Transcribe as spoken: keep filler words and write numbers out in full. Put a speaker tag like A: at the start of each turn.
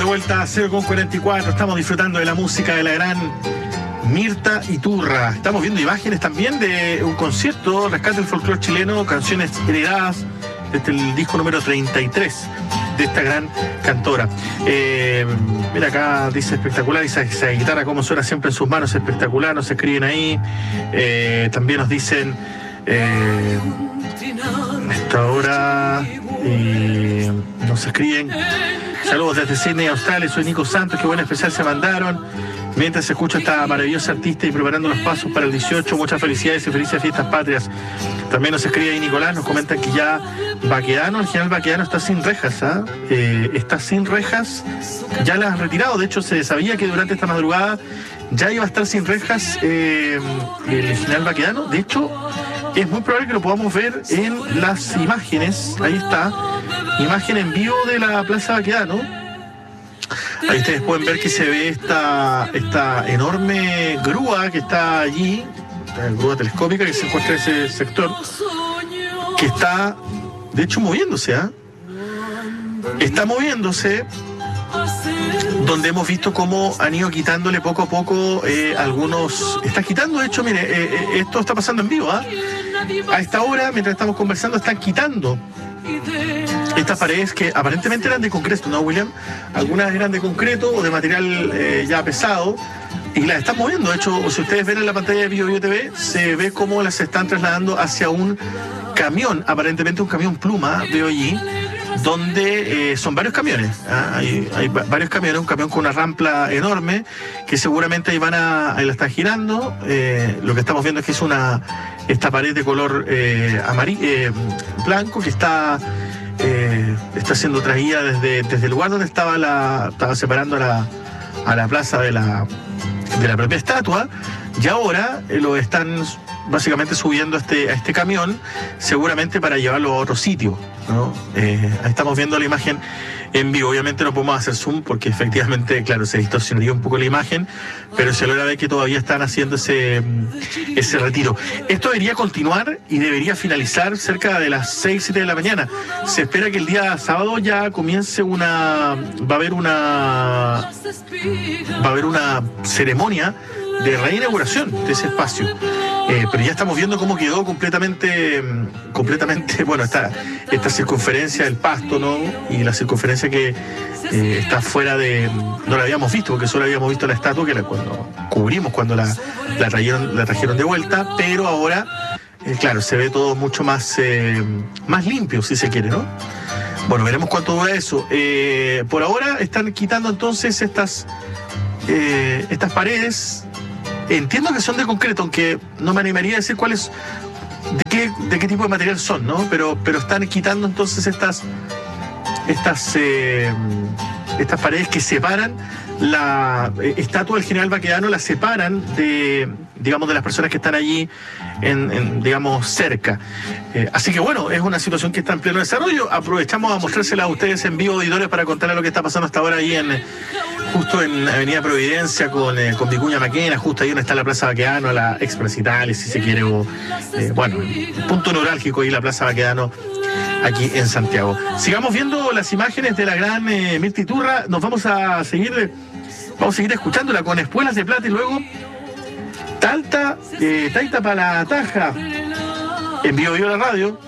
A: vuelta a cero con cuarenta y cuatro. Estamos disfrutando de la música de la gran Mirta Iturra. Estamos viendo imágenes también de un concierto, Rescate del Folclore Chileno, canciones heredadas, desde el disco número treinta y tres de esta gran cantora. Eh, mira acá, dice espectacular, dice esa guitarra como suena siempre en sus manos, espectacular, nos escriben ahí. Eh, también nos dicen eh, esta hora eh, nos escriben saludos desde Sydney, Australia, soy Nico Santos, qué buen especial se mandaron mientras se escucha esta maravillosa artista y preparando los pasos para el dieciocho. Muchas felicidades y felices fiestas patrias. También nos escribe ahí Nicolás, nos comentan que ya Baquedano, el general Baquedano está sin rejas, ¿ah? Eh, está sin rejas, ya las han retirado. De hecho, se sabía que durante esta madrugada ya iba a estar sin rejas eh, el general Baquedano. De hecho, es muy probable que lo podamos ver en las imágenes. Ahí está, imagen en vivo de la Plaza Baquedano. Ahí ustedes pueden ver que se ve esta, esta enorme grúa que está allí, la grúa telescópica que se encuentra en ese sector, que está, de hecho, moviéndose, ¿eh? Está moviéndose, donde hemos visto cómo han ido quitándole poco a poco eh, algunos... Está quitando, de hecho, mire, eh, eh, esto está pasando en vivo, ¿eh? A esta hora, mientras estamos conversando, están quitando estas paredes que aparentemente eran de concreto, ¿no, William? Algunas eran de concreto o de material eh, ya pesado y las están moviendo. De hecho, si ustedes ven en la pantalla de Bio Bio T V, se ve cómo las están trasladando hacia un camión, aparentemente un camión pluma, veo allí, donde eh, son varios camiones. ¿Ah? Hay, hay varios camiones, un camión con una rampa enorme que seguramente ahí van a, ahí la están girando. Eh, lo que estamos viendo es que es una esta pared de color eh, amarillo, eh, blanco, que está eh, está siendo traída desde, desde el lugar donde estaba la estaba separando a la, a la plaza de la de la propia estatua, y ahora eh, lo están básicamente subiendo a este, a este camión, seguramente para llevarlo a otro sitio, ¿no? Eh, ahí estamos viendo la imagen en vivo. Obviamente no podemos hacer zoom porque efectivamente, claro, se distorsionaría un poco la imagen, pero se logra ver que todavía están haciendo ese, ese retiro. Esto debería continuar y debería finalizar cerca de las seis, siete de la mañana. Se espera que el día sábado ya comience una... va a haber una... va a haber una ceremonia de reinauguración de ese espacio. Eh, pero ya estamos viendo cómo quedó completamente, completamente, bueno, esta, esta circunferencia del pasto, ¿no? Y la circunferencia que eh, está fuera de... no la habíamos visto, porque solo habíamos visto la estatua, que era cuando cubrimos, cuando la, la, trajeron, la trajeron de vuelta, pero ahora, eh, claro, se ve todo mucho más, eh, más limpio, si se quiere, ¿no? Bueno, veremos cuánto dura eso. Eh, por ahora están quitando entonces estas, eh, estas paredes. Entiendo que son de concreto, aunque no me animaría a decir cuáles, de qué, de qué tipo de material son, ¿no? Pero, pero están quitando entonces estas, estas, eh, estas paredes que separan la eh, estatua del general Baquedano, la separan de, digamos, de las personas que están allí, en, en digamos, cerca. Eh, así que bueno, es una situación que está en pleno desarrollo. Aprovechamos a mostrársela a ustedes en vivo, auditores, para contarles lo que está pasando hasta ahora ahí en... justo en Avenida Providencia con, eh, con Vicuña Maquena, justo ahí donde está la Plaza Baquedano, la ex Plaza Italia, si se quiere, o, eh, bueno, punto neurálgico ahí la Plaza Baquedano aquí en Santiago. Sigamos viendo las imágenes de la gran eh, Mirta Iturra. Nos vamos a seguir, vamos a seguir escuchándola con Espuelas de Plata y luego Talta, eh, Taita para la Taja en Bio Bio la radio.